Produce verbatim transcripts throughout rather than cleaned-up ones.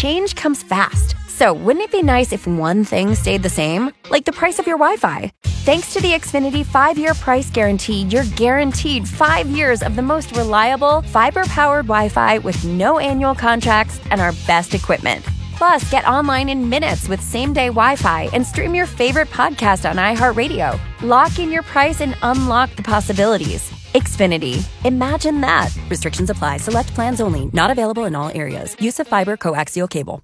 Change comes fast. So wouldn't it be nice if one thing stayed the same? Like the price of your Wi-Fi. Thanks to the Xfinity five-year price guarantee, you're guaranteed five years of the most reliable, fiber-powered Wi-Fi with no annual contracts and our best equipment. Plus, get online in minutes with same-day Wi-Fi and stream your favorite podcast on iHeartRadio. Lock in your price and unlock the possibilities. Xfinity. Imagine that. Restrictions apply. Select plans only. Not available in all areas. Use of fiber coaxial cable.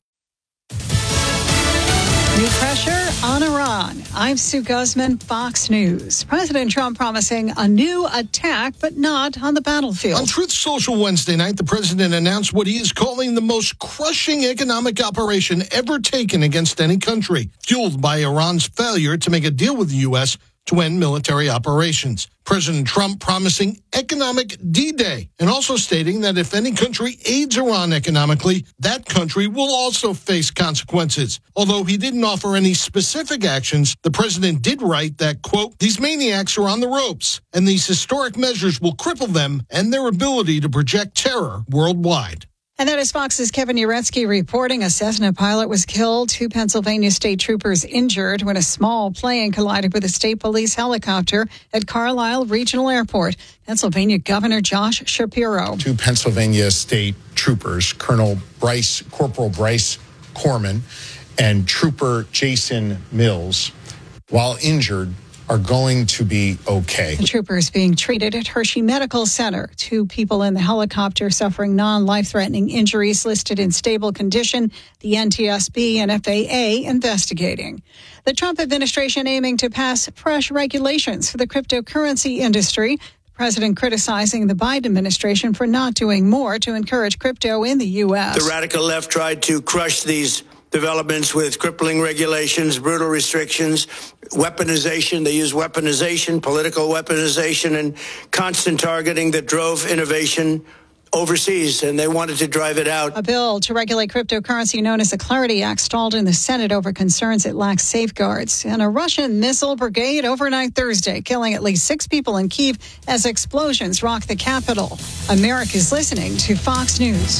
New pressure on Iran. I'm Sue Guzman, Fox News. President Trump promising a new attack, but not on the battlefield. On Truth Social Wednesday night, the president announced what he is calling the most crushing economic operation ever taken against any country, fueled by Iran's failure to make a deal with the U S to end military operations. President Trump promising economic D-Day and also stating that if any country aids Iran economically, that country will also face consequences. Although he didn't offer any specific actions, the president did write that, quote, these maniacs are on the ropes, and these historic measures will cripple them and their ability to project terror worldwide. And that is Fox's Kevin Uretsky reporting. A Cessna pilot was killed, two Pennsylvania state troopers injured when a small plane collided with a state police helicopter at Carlisle Regional Airport. Pennsylvania Governor Josh Shapiro. Two Pennsylvania state troopers, Colonel Bryce, Corporal Bryce Corman and Trooper Jason Mills, while injured, are going to be okay. The troopers being treated at Hershey Medical Center. Two people in the helicopter suffering non-life-threatening injuries listed in stable condition. The N T S B and F A A investigating. The Trump administration aiming to pass fresh regulations for the cryptocurrency industry. The president criticizing the Biden administration for not doing more to encourage crypto in the U S. The radical left tried to crush these developments with crippling regulations, brutal restrictions, weaponization. They use weaponization, political weaponization, and constant targeting that drove innovation overseas, and they wanted to drive it out. A bill to regulate cryptocurrency known as the Clarity Act stalled in the Senate over concerns it lacks safeguards. And a Russian missile brigade overnight Thursday, killing at least six people in Kyiv as explosions rock the capital. America's listening to Fox News.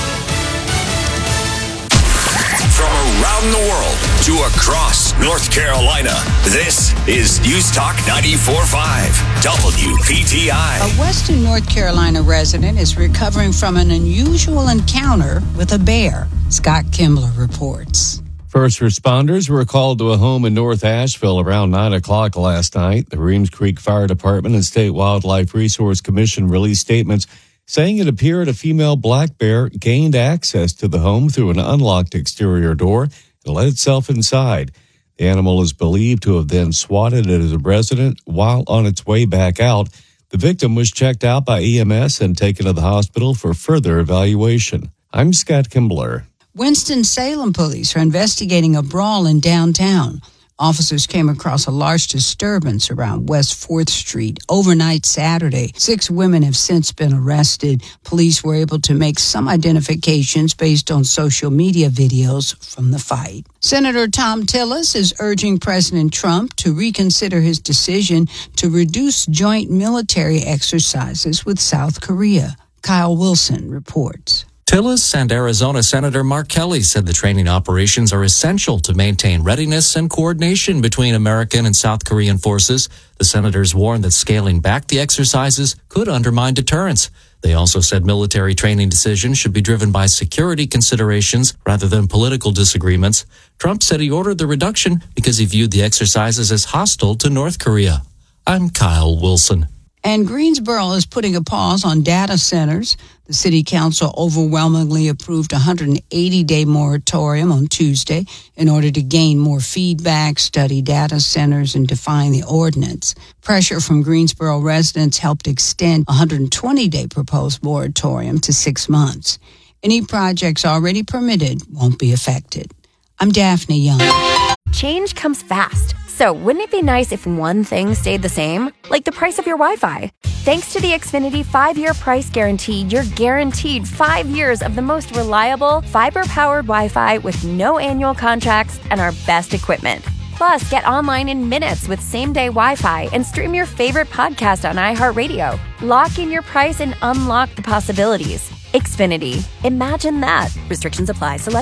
From around the world to across North Carolina, this is News Talk ninety-four point five, W P T I. A Western North Carolina resident is recovering from an unusual encounter with a bear. Scott Kimbler reports. First responders were called to a home in North Asheville around nine o'clock last night. The Reems Creek Fire Department and State Wildlife Resource Commission released statements saying it appeared a female black bear gained access to the home through an unlocked exterior door and let itself inside. The animal is believed to have then swatted at a resident while on its way back out. The victim was checked out by E M S and taken to the hospital for further evaluation. I'm Scott Kimbler. Winston-Salem police are investigating a brawl in downtown. Officers came across a large disturbance around West fourth Street overnight Saturday. Six women have since been arrested. Police were able to make some identifications based on social media videos from the fight. Senator Thom Tillis is urging President Trump to reconsider his decision to reduce joint military exercises with South Korea. Kyle Wilson reports. Tillis and Arizona Senator Mark Kelly said the training operations are essential to maintain readiness and coordination between American and South Korean forces. The senators warned that scaling back the exercises could undermine deterrence. They also said military training decisions should be driven by security considerations rather than political disagreements. Trump said he ordered the reduction because he viewed the exercises as hostile to North Korea. I'm Kyle Wilson. And Greensboro is putting a pause on data centers. The city council overwhelmingly approved a one hundred eighty day moratorium on Tuesday in order to gain more feedback, study data centers, and define the ordinance. Pressure from Greensboro residents helped extend a one hundred twenty day proposed moratorium to six months. Any projects already permitted won't be affected. I'm Daphne Young. Change comes fast. So wouldn't it be nice if one thing stayed the same? Like the price of your Wi-Fi. Thanks to the Xfinity five-year price guarantee, you're guaranteed five years of the most reliable, fiber-powered Wi-Fi with no annual contracts and our best equipment. Plus, get online in minutes with same-day Wi-Fi and stream your favorite podcast on iHeartRadio. Lock in your price and unlock the possibilities. Xfinity. Imagine that. Restrictions apply. Select